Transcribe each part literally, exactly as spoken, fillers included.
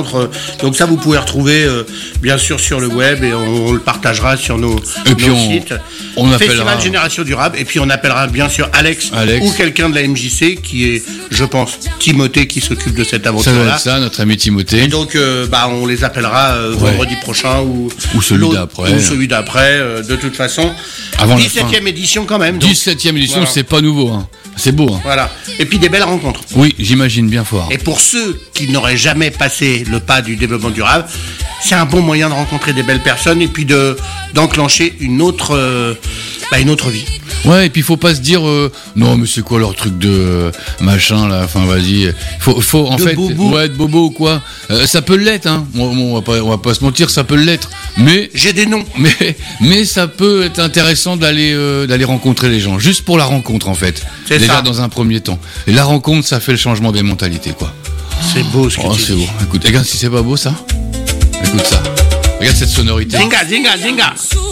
rencontres. Donc ça, vous pouvez retrouver euh, bien sûr sur le web et on, on le partagera sur nos, et puis nos on, sites. On Festival appellera... Génération Durable. Et puis on appellera bien sûr Alex, Alex. ou quelqu'un de la M J C qui est, je pense, Timothée qui s'occupe de cette Ça doit aventure-là. être ça, notre ami Timothée. Et donc, euh, bah, on les appellera euh, Ouais. vendredi prochain ou, Ou celui l'autre- d'après. Ou celui d'après, euh, de toute façon. Avant la dix-septième édition quand même. donc, dix-septième édition, voilà. c'est pas nouveau. Hein. C'est beau. Hein. Voilà. Et puis des belles rencontres. Oui, j'imagine bien fort. Et pour ceux qui n'auraient jamais passé le pas du développement durable, c'est un bon moyen de rencontrer des belles personnes et puis de d'enclencher une autre, euh, bah, une autre vie. Ouais, et puis faut pas se dire euh, non mais c'est quoi leur truc de euh, machin là, enfin vas-y, faut faut en De fait bobo. ouais, de bobo ou quoi. Euh, ça peut l'être hein. On, on va pas on va pas se mentir, ça peut l'être. Mais J'ai des noms. mais mais ça peut être intéressant d'aller euh, d'aller rencontrer les gens, juste pour la rencontre en fait. C'est Déjà ça. dans un premier temps. Et la rencontre, ça fait le changement des mentalités quoi. C'est beau ce que Oh, tu c'est dis. beau. Écoute, regarde si c'est pas beau ça. Écoute ça. Regarde cette sonorité. Zinga, zinga, zinga.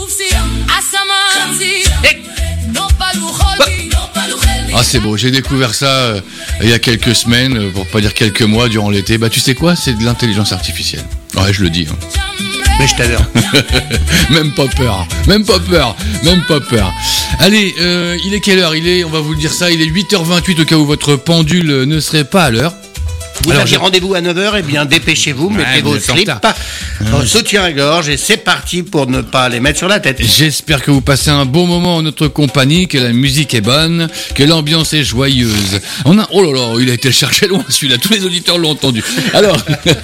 Ah c'est beau, j'ai découvert ça euh, il y a quelques semaines, euh, pour pas dire quelques mois durant l'été. Bah tu sais quoi, c'est de l'intelligence artificielle. Ouais, je le dis. Hein. Mais je t'adore. Même pas peur, même pas peur, même pas peur. Allez, euh, il est quelle heure? Il est, on va vous le dire ça, il est huit heures vingt-huit au cas où votre pendule euh, ne serait pas à l'heure. Vous Alors, aviez j'ai- rendez-vous à neuf heures, eh bien dépêchez-vous, mettez vous vos êtes en slips, retard. vos soutiens-gorge et c'est parti pour ne pas les mettre sur la tête. J'espère que vous passez un bon moment en notre compagnie, que la musique est bonne, que l'ambiance est joyeuse. On a, oh là là, il a été le chercher loin celui-là, tous les auditeurs l'ont entendu. Alors,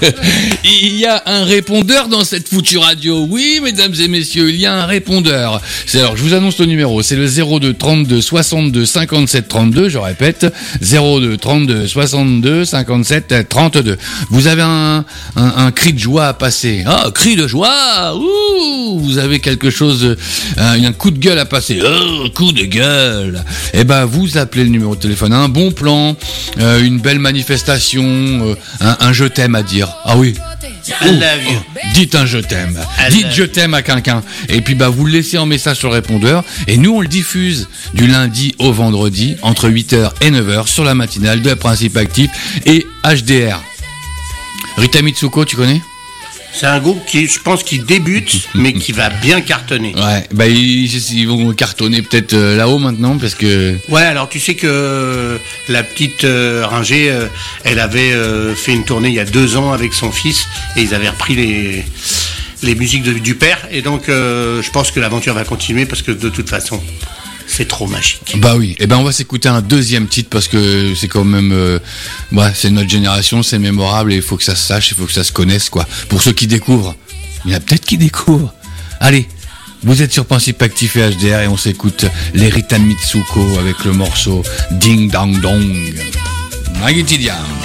il y a un répondeur dans cette foutue radio. Oui, mesdames et messieurs, il y a un répondeur. C'est alors, je vous annonce le numéro, c'est le zéro deux trente-deux soixante-deux cinquante-sept trente-deux, je répète, zéro deux trente-deux soixante-deux cinquante-sept trente-deux. Vous avez un, un, un cri de joie à passer. Ah, cri de joie. Ouh, vous avez quelque chose, un, un coup de gueule à passer. Oh, coup de gueule. Eh ben, vous appelez le numéro de téléphone. Un bon plan, euh, une belle manifestation, euh, un, un je t'aime à dire. Ah oui. I love you. Dites un je t'aime. I Dites love je t'aime à quelqu'un. Et puis bah vous le laissez en message sur le répondeur. Et nous on le diffuse du lundi au vendredi entre huit heures et neuf heures sur la matinale de Principe Actif et H D R. Rita Mitsuko, tu connais? C'est un groupe qui, je pense, qui débute, mais qui va bien cartonner. Ouais, bah ils, ils vont cartonner peut-être euh, là-haut maintenant parce que... Ouais, alors tu sais que euh, la petite euh, Ringer, euh, elle avait euh, fait une tournée il y a deux ans avec son fils et ils avaient repris les, les musiques de- du père. Et donc, euh, je pense que l'aventure va continuer parce que de toute façon, c'est trop magique. Bah oui, et ben on va s'écouter un deuxième titre parce que c'est quand même, euh, ouais, c'est notre génération, c'est mémorable et il faut que ça se sache, il faut que ça se connaisse quoi. Pour ceux qui découvrent, il y en a peut-être qui découvrent. Allez, vous êtes sur Principe Actif et H D R et on s'écoute les Rita Mitsuko avec le morceau Ding Dang Dong. Magitidian.